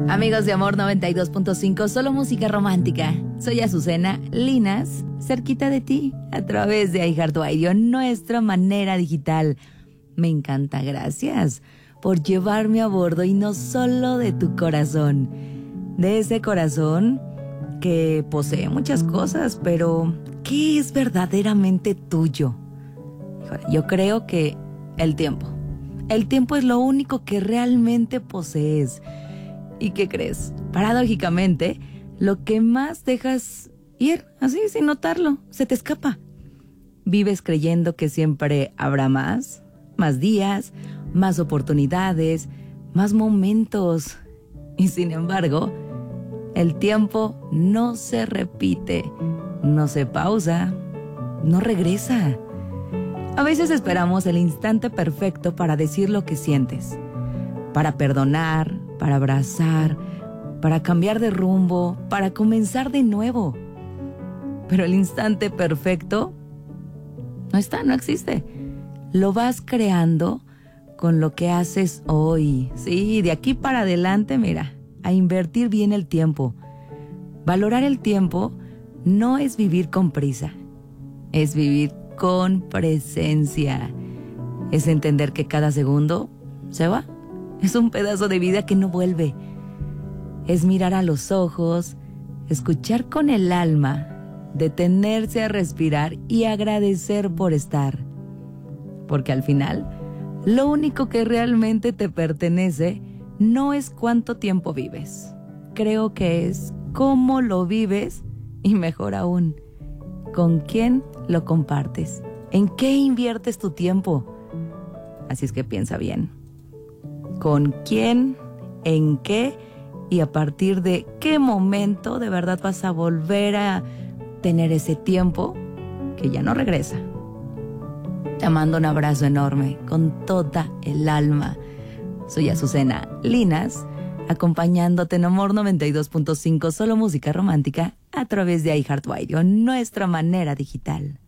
Amigos de Amor 92.5, solo música romántica. Soy Azucena Linas, cerquita de ti, a través de iHeartRadio, nuestra manera digital. Me encanta, gracias por llevarme a bordo, y no solo de tu corazón, de ese corazón que posee muchas cosas, pero ¿qué es verdaderamente tuyo? Híjole, yo creo que el tiempo es lo único que realmente posees. ¿Y qué crees? Paradójicamente, lo que más dejas ir, así sin notarlo, se te escapa. Vives creyendo que siempre habrá más días, más oportunidades, más momentos. Y sin embargo, el tiempo no se repite, no se pausa, no regresa. A veces esperamos el instante perfecto para decir lo que sientes, para perdonar, para abrazar, para cambiar de rumbo, para comenzar de nuevo. Pero el instante perfecto no existe. Lo vas creando con lo que haces hoy. Sí, de aquí para adelante, mira, a invertir bien el tiempo. Valorar el tiempo no es vivir con prisa, es vivir con presencia. Es entender que cada segundo se va. Es un pedazo de vida que no vuelve. Es mirar a los ojos, escuchar con el alma, detenerse a respirar y agradecer por estar. Porque al final, lo único que realmente te pertenece no es cuánto tiempo vives. Creo que es cómo lo vives, y mejor aún, con quién lo compartes, en qué inviertes tu tiempo. Así es que piensa bien. ¿Con quién? ¿En qué? Y a partir de qué momento de verdad vas a volver a tener ese tiempo que ya no regresa. Te mando un abrazo enorme con toda el alma. Soy Azucena Linas, acompañándote en Amor 92.5, solo música romántica, a través de iHeartRadio, nuestra manera digital.